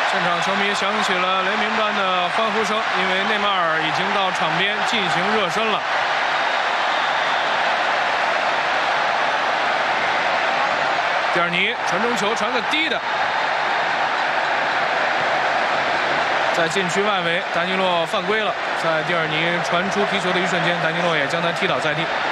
现场球迷响起了雷鸣般的欢呼声，因为内马尔已经到场边进行热身了。蒂尔尼传中球传个低的，在禁区外围，丹尼洛犯规了。在蒂尔尼传出皮球的一瞬间，丹尼洛也将他踢倒在地。